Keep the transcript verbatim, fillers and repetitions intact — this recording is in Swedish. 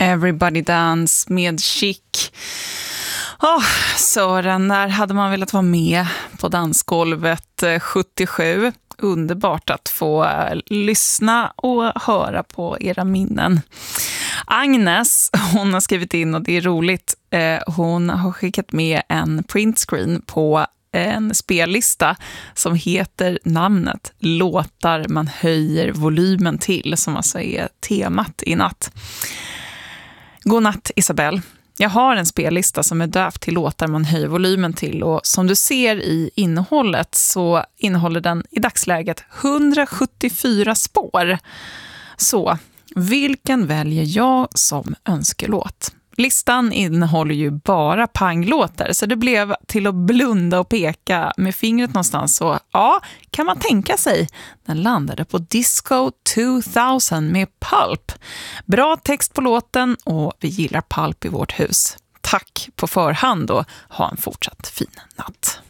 Everybody Dance med Chic. Åh, oh, Sören, där hade man velat vara med på dansgolvet sjuttiosju. Underbart att få lyssna och höra på era minnen. Agnes, hon har skrivit in, och det är roligt, hon har skickat med en printscreen på en spellista som heter namnet Låtar man höjer volymen till, som alltså är temat i natt. God natt, Isabelle. Jag har en spellista som är döpt till låtar man höjer volymen till, och som du ser i innehållet så innehåller den i dagsläget hundrasjuttiofyra spår. Så, vilken väljer jag som önskelåt? Listan innehåller ju bara panglåtar, så det blev till att blunda och peka med fingret någonstans. Så ja, kan man tänka sig. Den landade på Disco tvåtusen med Pulp. Bra text på låten, och vi gillar Pulp i vårt hus. Tack på förhand och ha en fortsatt fin natt.